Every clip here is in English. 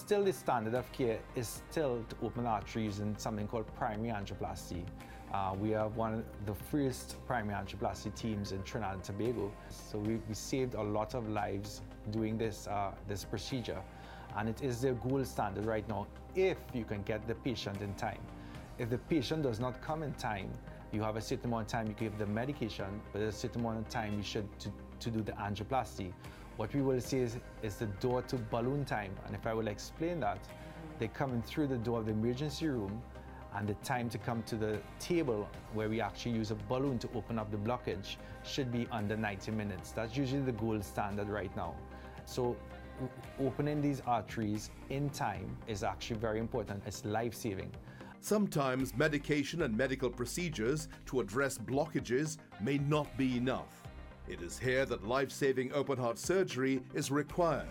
still the standard of care is still to open artery using something called primary angioplasty. We are one of the first primary angioplasty teams in Trinidad and Tobago. So we saved a lot of lives doing this procedure. And it is the gold standard right now if you can get the patient in time. If the patient does not come in time, you have a certain amount of time you give the medication, but a certain amount of time you should to do the angioplasty. What we will say is the door to balloon time. And if I will explain that, they come in through the door of the emergency room, and the time to come to the table where we actually use a balloon to open up the blockage should be under 90 minutes. That's usually the gold standard right now. So opening these arteries in time is actually very important. It's life-saving. Sometimes medication and medical procedures to address blockages may not be enough. It is here that life-saving open heart surgery is required.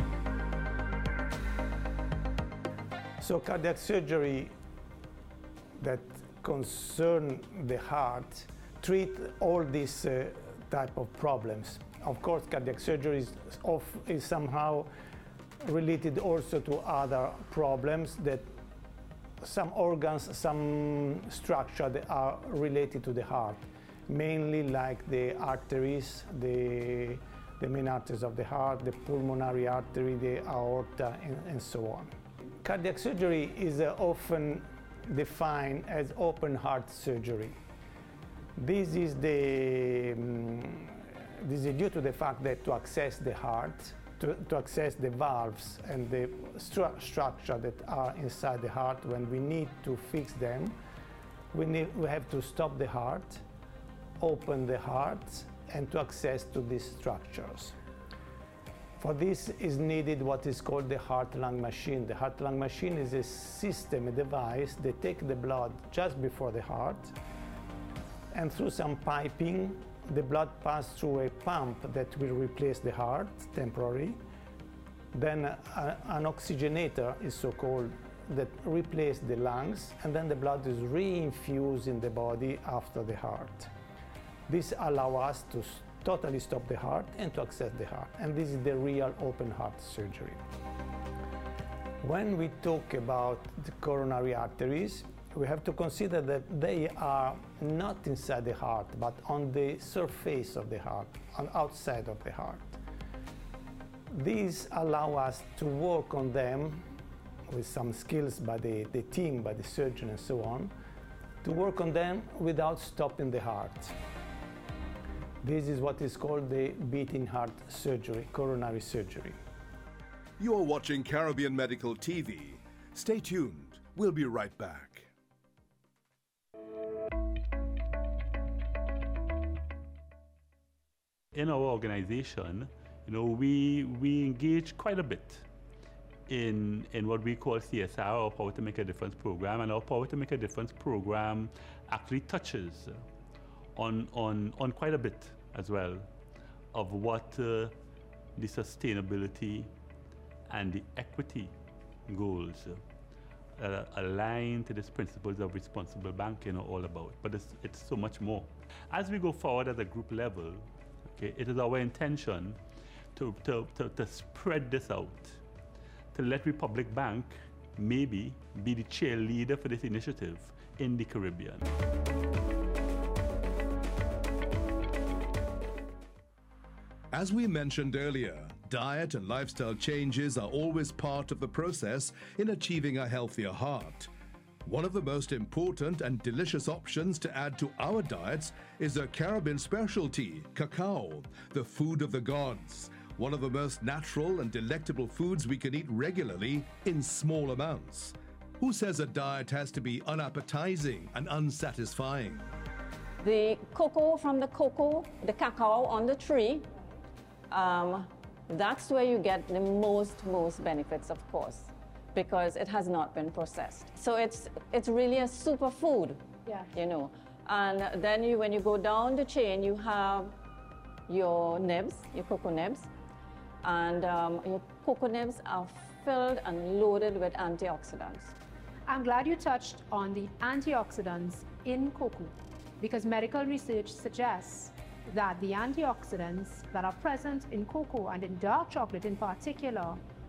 So cardiac surgery that concern the heart treat all these type of problems. Of course, cardiac surgery is somehow related also to other problems, that some organs, some structure that are related to the heart, mainly like the arteries, the main arteries of the heart, the pulmonary artery, the aorta, and so on. Cardiac surgery is often defined as open heart surgery. This is due to the fact that to access the heart, to access the valves and the structure that are inside the heart, when we need to fix them, we have to stop the heart, open the heart, and to access to these structures. For this is needed what is called the heart-lung machine. The heart-lung machine is a system, a device that takes the blood just before the heart, and through some piping, the blood passes through a pump that will replace the heart temporarily. Then an oxygenator is so-called that replaces the lungs, and then the blood is reinfused in the body after the heart. This allows us to totally stop the heart and to access the heart. And this is the real open heart surgery. When we talk about the coronary arteries, we have to consider that they are not inside the heart, but on the surface of the heart, on outside of the heart. These allow us to work on them with some skills by the team, by the surgeon and so on, to work on them without stopping the heart. This is what is called the beating heart surgery, coronary surgery. You are watching Caribbean Medical TV. Stay tuned. We'll be right back. In our organization, we engage quite a bit in what we call CSR, or Power to Make a Difference program, and our Power to Make a Difference program actually touches on quite a bit as well of what the sustainability and the equity goals aligned to these principles of responsible banking are all about. But it's so much more. As we go forward at the group level, it is our intention to spread this out, to let Republic Bank maybe be the cheerleader for this initiative in the Caribbean. As we mentioned earlier, diet and lifestyle changes are always part of the process in achieving a healthier heart. One of the most important and delicious options to add to our diets is a Caribbean specialty, cacao, the food of the gods. One of the most natural and delectable foods we can eat regularly in small amounts. Who says a diet has to be unappetizing and unsatisfying? The cocoa from the cacao on the tree, that's where you get the most benefits, of course, because it has not been processed. So it's really a superfood, And then when you go down the chain, you have your nibs, your cocoa nibs, and your cocoa nibs are filled and loaded with antioxidants. I'm glad you touched on the antioxidants in cocoa, because medical research suggests that the antioxidants that are present in cocoa and in dark chocolate in particular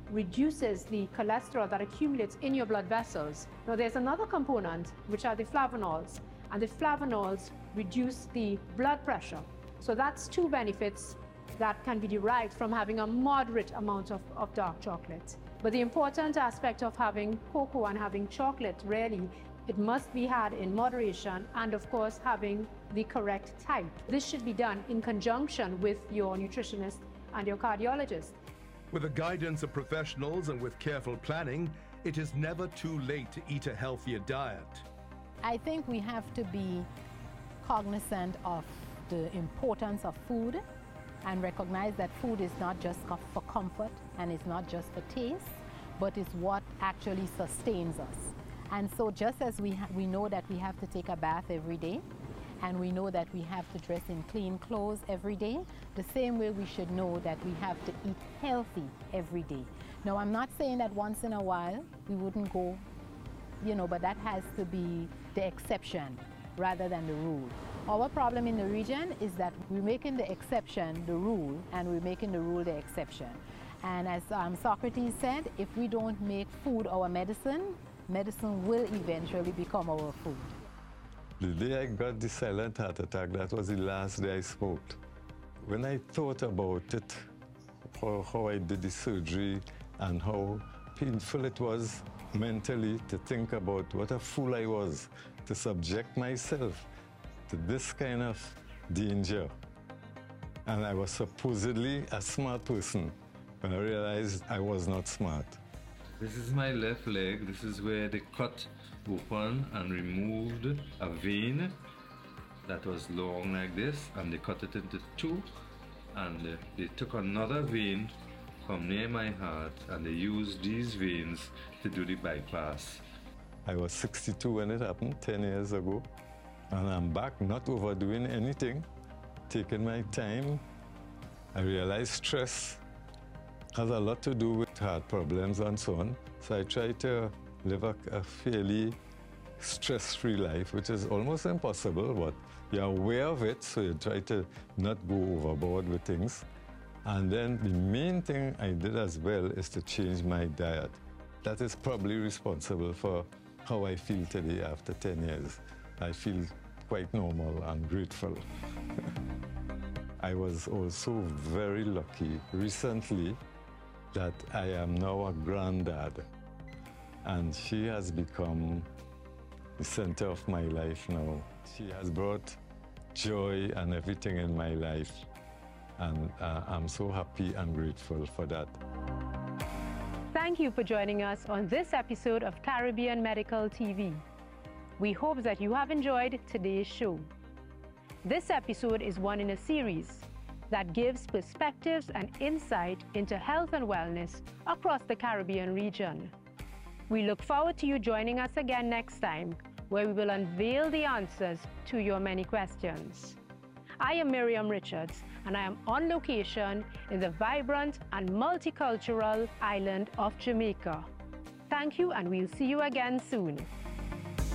reduces the cholesterol that accumulates in your blood vessels. Now there's another component, which are the flavonols, and the flavonols reduce the blood pressure. So that's two benefits that can be derived from having a moderate amount of dark chocolate. But the important aspect of having cocoa and having chocolate, really, it must be had in moderation, and of course having the correct type. This should be done in conjunction with your nutritionist and your cardiologist. With the guidance of professionals and with careful planning, it is never too late to eat a healthier diet. I think we have to be cognizant of the importance of food and recognize that food is not just for comfort and it's not just for taste, but it's what actually sustains us. And so just as we know that we have to take a bath every day, and we know that we have to dress in clean clothes every day, the same way we should know that we have to eat healthy every day. Now, I'm not saying that once in a while we wouldn't go, but that has to be the exception rather than the rule. Our problem in the region is that we're making the exception the rule, and we're making the rule the exception. And as Socrates said, if we don't make food our medicine, medicine will eventually become our food. The day I got the silent heart attack, that was the last day I smoked. When I thought about it, how I did the surgery and how painful it was mentally to think about what a fool I was to subject myself to this kind of danger. And I was supposedly a smart person when I realized I was not smart. This is my left leg. This is where they cut open and removed a vein that was long like this, and they cut it into two, and they took another vein from near my heart and they used these veins to do the bypass. I was 62 when it happened, 10 years ago, and I'm back, not overdoing anything, taking my time. I realized stress has a lot to do with heart problems and so on, so I try to live a fairly stress-free life, which is almost impossible, but you're aware of it, so you try to not go overboard with things. And then the main thing I did as well is to change my diet. That is probably responsible for how I feel today after 10 years. I feel quite normal and grateful. I was also very lucky recently that I am now a granddad. And she has become the center of my life now. She has brought joy and everything in my life. And I'm so happy and grateful for that. Thank you for joining us on this episode of Caribbean Medical TV. We hope that you have enjoyed today's show. This episode is one in a series that gives perspectives and insight into health and wellness across the Caribbean region. We look forward to you joining us again next time, where we will unveil the answers to your many questions. I am Miriam Richards, and I am on location in the vibrant and multicultural island of Jamaica. Thank you, and we'll see you again soon.